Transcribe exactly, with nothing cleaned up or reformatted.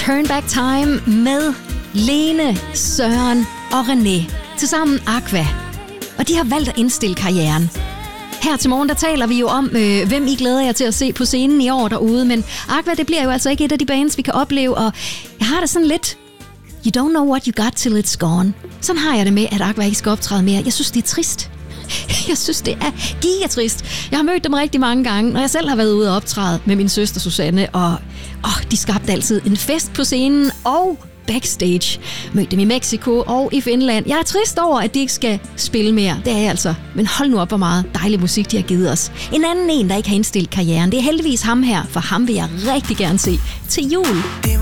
Turn Back Time med Lene, Søren og René. Tilsammen Aqua. Og de har valgt at indstille karrieren. Her til morgen, der taler vi jo om, øh, hvem I glæder jer til at se på scenen i år derude. Men Aqua, det bliver jo altså ikke et af de bands, vi kan opleve. Og jeg har det sådan lidt... You don't know what you got till it's gone. Sådan har jeg det med, at Aqua ikke skal optræde mere. Jeg synes, det er trist. Jeg synes, det er gigatrist. Jeg har mødt dem rigtig mange gange, når jeg selv har været ude og optræde med min søster Susanne. Og åh, de skabte altid en fest på scenen og backstage. Mødte dem i Mexico og i Finland. Jeg er trist over, at de ikke skal spille mere. Det er jeg altså. Men hold nu op, hvor meget dejlig musik de har givet os. En anden en, der ikke har indstillet karrieren, det er heldigvis ham her, for ham vil jeg rigtig gerne se til jul.